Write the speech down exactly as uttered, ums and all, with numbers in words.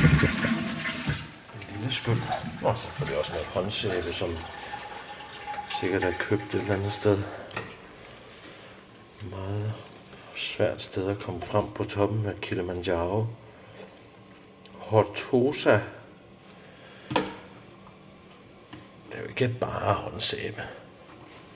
En lille skyld. Og selvfølgelig også noget håndsæbe, som sikkert er købt et eller andet sted. Meget svært sted at komme frem på toppen af Kilimanjaro. Hortosa. Det er jo ikke bare håndsæbe.